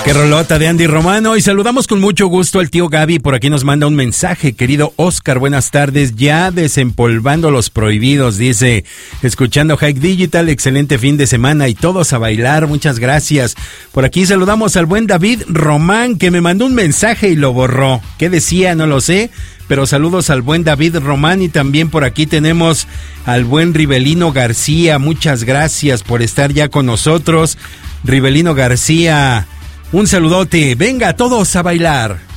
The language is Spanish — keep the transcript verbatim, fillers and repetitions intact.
Qué rolota de Andy Romano. Y saludamos con mucho gusto al tío Gaby. Por aquí nos manda un mensaje, querido Oscar. Buenas tardes. Ya desempolvando los prohibidos, dice. Escuchando Hike Digital. Excelente fin de semana y todos a bailar. Muchas gracias. Por aquí saludamos al buen David Román, que me mandó un mensaje y lo borró. ¿Qué decía? No lo sé. Pero saludos al buen David Román. Y también por aquí tenemos al buen Rivelino García. Muchas gracias por estar ya con nosotros. Rivelino García, un saludote. Venga, todos a bailar.